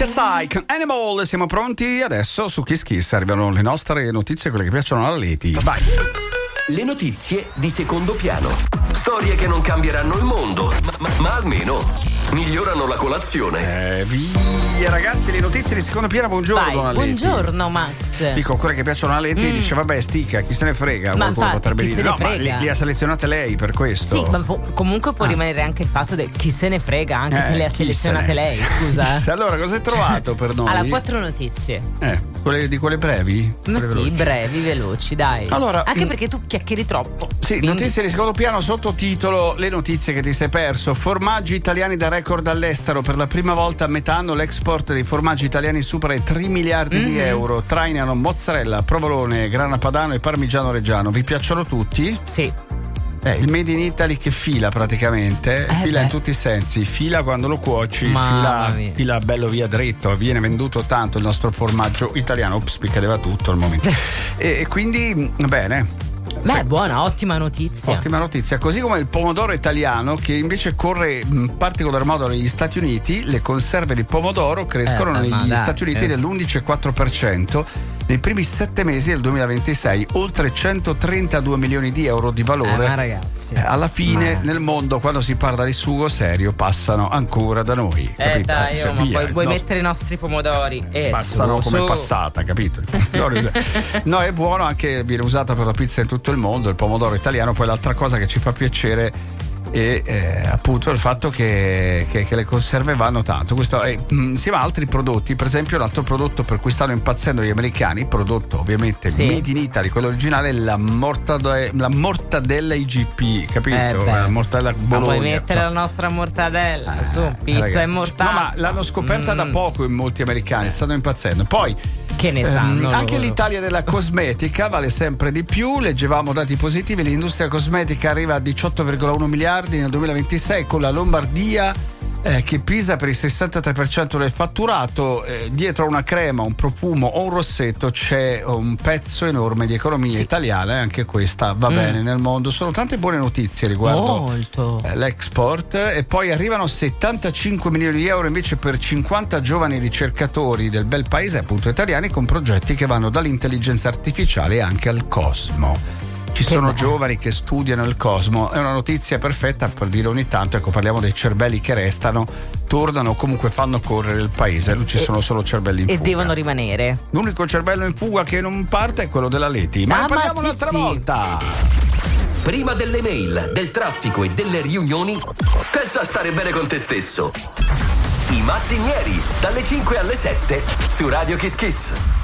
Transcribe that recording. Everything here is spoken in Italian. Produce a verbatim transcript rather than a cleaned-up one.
Cat's Eye con Animal. Siamo pronti adesso su Kiss Kiss. Arrivano le nostre notizie, quelle che piacciono alla Leti. Vai. Le notizie di secondo piano. Storie che non cambieranno il mondo, ma, ma, ma almeno migliorano la colazione. Eh, via ragazzi, le notizie di secondo piano. Buongiorno. Vai, Leti. buongiorno Max. Dico, quelle che piacciono alla Leti mm. dice vabbè stica, chi se ne frega. Ma infatti, potrebbe chi dire se ne no, frega. ma li, li ha selezionate lei per questo. Sì, ma po- comunque può ah. rimanere anche il fatto di chi se ne frega, anche eh, se le ha selezionate lei, scusa. Allora, cosa hai trovato per noi? Allora, quattro notizie. Eh, quelle di quelle brevi? Ma quelle sì, veloci. brevi, veloci, dai. Allora, anche in... perché tu chiacchieri troppo. Sì, quindi... notizie di secondo piano, sottotitolo le notizie che ti sei perso. Formaggi italiani da record all'estero. Per la prima volta a metà anno l'export dei formaggi italiani supera i tre miliardi mm-hmm. di euro. Trainano mozzarella, provolone, grana padano e parmigiano reggiano. Vi piacciono tutti? Sì. Eh, il made in Italy che fila praticamente, eh fila beh. in tutti i sensi, fila quando lo cuoci, Mamma fila, mia. fila bello via dritto, viene venduto tanto il nostro formaggio italiano, ops, mi cadeva tutto al momento. e, e quindi, bene. Beh, Sì, buona, sì. ottima notizia. Ottima notizia, così come il pomodoro italiano che invece corre in particolar modo negli Stati Uniti. Le conserve di pomodoro crescono eh, negli dai, Stati Uniti eh. dell'undici virgola quattro per cento nei primi sette mesi del duemilaventisei, oltre centotrentadue milioni di euro di valore. Eh, ma ragazzi, eh, alla fine ma... nel mondo quando si parla di sugo serio passano ancora da noi, eh capito? dai, Cioè, oh, ma via, puoi, vuoi no, mettere i nostri pomodori e passano su, come su. passata, capito? No, è buono, anche viene usato per la pizza in tutto il mondo il pomodoro italiano. Poi l'altra cosa che ci fa piacere e eh, appunto il fatto che, che, che le conserve vanno tanto. Questo è insieme a altri prodotti. Per esempio l'altro prodotto per cui stanno impazzendo gli americani, prodotto ovviamente sì. made in Italy, quello originale, è la mortadella, la mortadella I G P, capito? Eh la mortadella Bologna. Ma vuoi mettere la nostra mortadella eh, su pizza ragazzi. e mortazza? No, ma l'hanno scoperta mm. da poco in molti americani, stanno impazzendo. Poi che ne sanno ehm, anche loro. l'Italia della cosmetica vale sempre di più. Leggevamo dati positivi, l'industria cosmetica arriva a diciotto virgola uno miliardi nel duemilaventisei, con la Lombardia eh, che pisa per il sessantatré per cento del fatturato. Eh, dietro una crema, un profumo o un rossetto c'è un pezzo enorme di economia sì. italiana, e anche questa va mm. bene nel mondo. Sono tante buone notizie riguardo Molto. Eh, l'export. E poi arrivano settantacinque milioni di euro invece per cinquanta giovani ricercatori del bel paese, appunto italiani, con progetti che vanno dall'intelligenza artificiale anche al cosmo. Ci sono bello. giovani che studiano il cosmo. È una notizia perfetta per dire ogni tanto, ecco, parliamo dei cervelli che restano, tornano o comunque fanno correre il paese. Non ci sono solo cervelli in e fuga. E devono rimanere. L'unico cervello in fuga che non parte è quello della Leti. Ma ah, ne parliamo ma sì, un'altra sì. volta. Prima delle mail, del traffico e delle riunioni, pensa a stare bene con te stesso. I mattinieri, dalle cinque alle sette, su Radio Kiss Kiss.